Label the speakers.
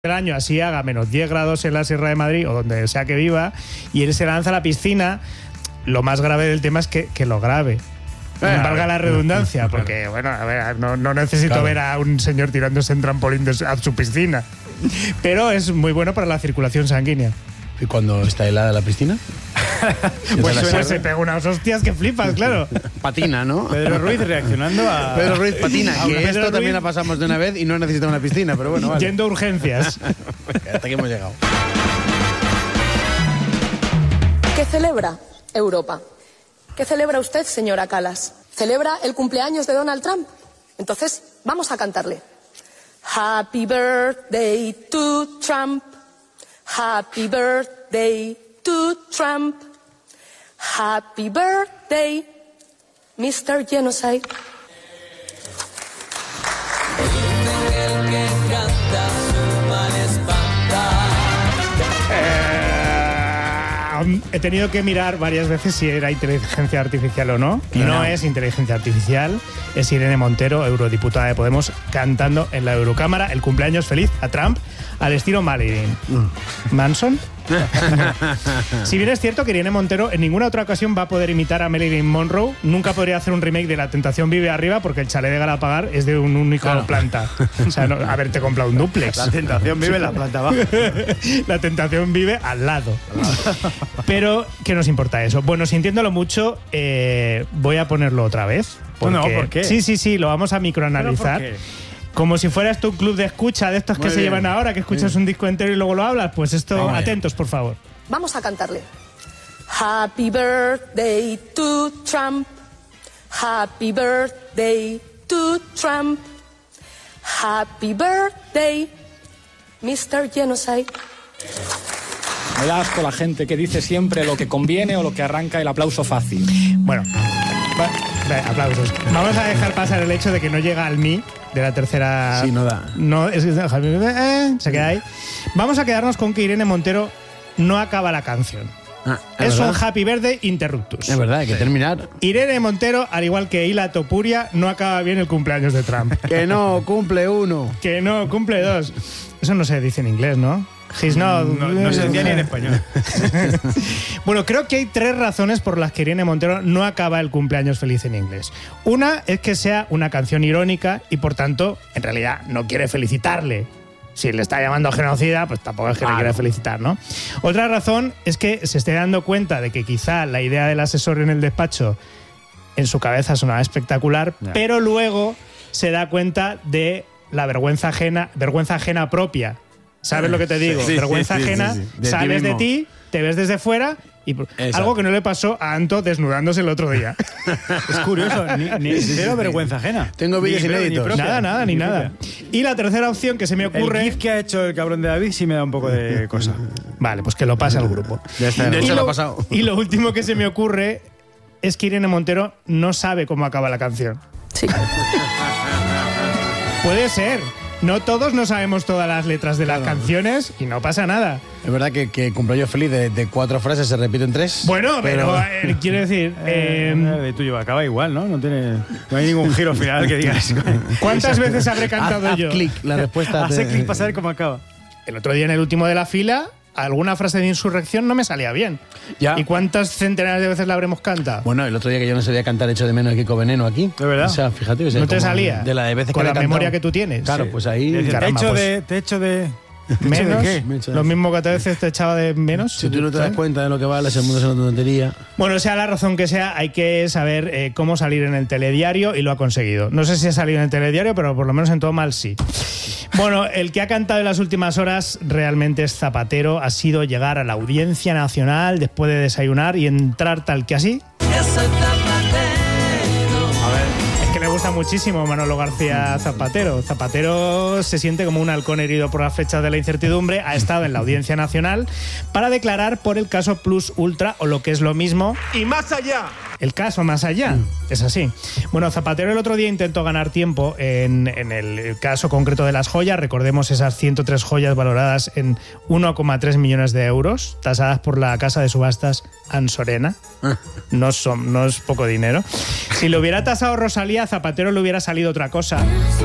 Speaker 1: el año así haga menos 10 grados en la Sierra de Madrid o donde sea que viva y él se lanza a la piscina, lo más grave del tema es que lo grabe. Valga la redundancia, porque bueno, a ver, no necesito ver a un señor tirándose en trampolín a su piscina, pero es muy bueno para la circulación sanguínea.
Speaker 2: ¿Y cuando está helada la piscina?
Speaker 1: Pues se pega unas hostias que flipas, claro.
Speaker 2: Patina, ¿no?
Speaker 3: Pedro Ruiz reaccionando a...
Speaker 2: Pedro Ruiz patina, que
Speaker 1: Pedro
Speaker 2: esto
Speaker 1: Ruiz
Speaker 2: también la pasamos de una vez y no necesita una piscina, pero bueno, vale.
Speaker 1: Yendo a urgencias.
Speaker 2: Hasta aquí hemos llegado.
Speaker 4: ¿Qué celebra Europa? ¿Qué celebra usted, señora Kallas? ¿Celebra el cumpleaños de Donald Trump? Entonces, vamos a cantarle. Happy birthday to Trump. Happy birthday to Trump. Happy birthday, Mr. Genocide.
Speaker 1: He tenido que mirar varias veces si era inteligencia artificial o no. No es inteligencia artificial, es Irene Montero, eurodiputada de Podemos, cantando en la Eurocámara el cumpleaños feliz a Trump al estilo Marilyn Manson. Si bien es cierto que Irene Montero en ninguna otra ocasión va a poder imitar a Marilyn Monroe, nunca podría hacer un remake de La Tentación vive arriba porque el chalet de Galapagar es de un único planta. O sea, haberte comprado un dúplex.
Speaker 3: La Tentación vive en la planta baja.
Speaker 1: La Tentación vive al lado. Pero, ¿qué nos importa eso? Bueno, sintiéndolo mucho, voy a ponerlo otra vez. Porque,
Speaker 3: no, ¿por qué?
Speaker 1: Sí, lo vamos a microanalizar.
Speaker 3: ¿Pero por qué?
Speaker 1: Como si fueras tú un club de escucha de estos que se llevan ahora, que escuchas un disco entero y luego lo hablas. Pues esto, atentos, por favor.
Speaker 4: Vamos a cantarle. Happy birthday to Trump. Happy birthday to Trump. Happy birthday, Mr. Genocide.
Speaker 5: Me da asco la gente que dice siempre lo que conviene o lo que arranca el aplauso fácil.
Speaker 1: Bueno, aplausos. Vamos a dejar pasar el hecho de que no llega al mí de la tercera.
Speaker 2: Sí, no da.
Speaker 1: No, se queda ahí. Vamos a quedarnos con que Irene Montero no acaba la canción. Es un Happy Birthday interruptus.
Speaker 2: Es verdad, hay que terminar.
Speaker 1: Irene Montero, al igual que Hila Topuria, no acaba bien el cumpleaños de Trump.
Speaker 2: Que no, cumple uno.
Speaker 1: Que no, cumple dos. Eso no se dice en inglés, ¿no?
Speaker 3: No se decía ni en español.
Speaker 1: Bueno, creo que hay 3 razones por las que Irene Montero no acaba el cumpleaños feliz en inglés. Una es que sea una canción irónica y, por tanto, en realidad no quiere felicitarle. Si le está llamando genocida, pues tampoco es que le quiera felicitar, ¿no? Otra razón es que se esté dando cuenta de que quizá la idea del asesor en el despacho en su cabeza sonaba espectacular, pero luego se da cuenta de la vergüenza ajena propia. ¿Sabes lo que te digo?
Speaker 2: Sí,
Speaker 1: vergüenza ajena,
Speaker 2: sí.
Speaker 1: sales de ti, te ves desde fuera y algo que no le pasó a Anto desnudándose el otro día.
Speaker 3: Es curioso, ni cero vergüenza ajena.
Speaker 2: Tengo vídeos inéditos.
Speaker 1: Nada. Y la tercera opción que se me ocurre...
Speaker 3: El gif que ha hecho el cabrón de David sí me da un poco de cosa.
Speaker 1: Vale, pues que lo pase al grupo.
Speaker 2: De hecho, lo ha pasado.
Speaker 1: Y lo último que se me ocurre es que Irene Montero no sabe cómo acaba la canción.
Speaker 4: Sí.
Speaker 1: Puede ser. No todos no sabemos todas las letras de las canciones y no pasa nada.
Speaker 2: Es verdad que cumpleaños feliz de 4 frases se repiten 3.
Speaker 1: Bueno, pero quiero decir...
Speaker 3: de tuyo acaba igual, ¿no? No hay ningún giro final que digas.
Speaker 1: ¿Cuántas veces habré cantado yo?
Speaker 2: Haz clic, la respuesta.
Speaker 3: Hace clic para saber cómo acaba.
Speaker 1: El otro día en el último de la fila, alguna frase de insurrección no me salía bien.
Speaker 2: Ya.
Speaker 1: ¿Y cuántas centenares de veces la habremos cantado?
Speaker 2: Bueno, el otro día que yo no sabía cantar echo de menos Kiko Veneno aquí.
Speaker 3: ¿De verdad?
Speaker 2: O sea, fíjate.
Speaker 1: ¿No te salía?
Speaker 2: De la de veces
Speaker 1: con
Speaker 2: que
Speaker 1: la memoria que tú tienes.
Speaker 2: Claro, pues ahí...
Speaker 1: Caramba,
Speaker 3: Te echo de...
Speaker 1: ¿Menos?
Speaker 3: ¿De
Speaker 2: qué?
Speaker 1: Lo mismo que a veces te echaba de menos.
Speaker 2: Si tú no te das cuenta de lo que vale, el mundo es una tontería.
Speaker 1: Bueno, sea la razón que sea, hay que saber cómo salir en el telediario y lo ha conseguido. No sé si ha salido en el telediario, pero por lo menos en todo mal sí. Bueno, el que ha cantado en las últimas horas realmente es Zapatero. Ha sido llegar a la Audiencia Nacional después de desayunar y entrar tal que así. Le gusta muchísimo Manolo García Zapatero. Zapatero se siente como un halcón herido por las flechas de la incertidumbre. Ha estado en la Audiencia Nacional para declarar por el caso Plus Ultra, o lo que es lo mismo...
Speaker 6: ¡Y más allá!
Speaker 1: El caso más allá. Es así. Bueno, Zapatero el otro día intentó ganar tiempo en el caso concreto de las joyas. Recordemos esas 103 joyas valoradas en 1,3 millones de euros, tasadas por la casa de subastas Ansorena. No es poco dinero. Si lo hubiera tasado Rosalía, a Zapatero le hubiera salido otra cosa.